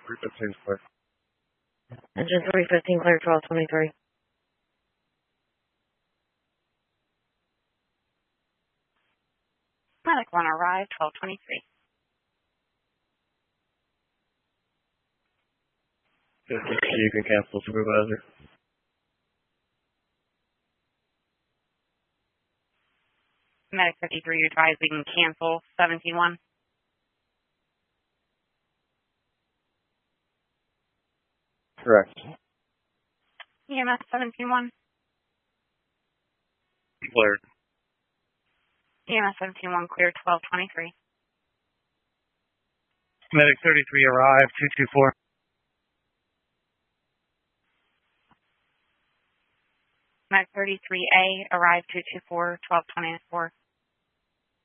315 clear. Engine 315 clear 1223. Medic 1 arrived 1223. You can cancel, supervisor. Medic 53 advising cancel 71. Correct. EMS 71. Cleared. EMS 71 clear 1223. Medic 33 arrived 224. Medic 33A arrived 224 1224.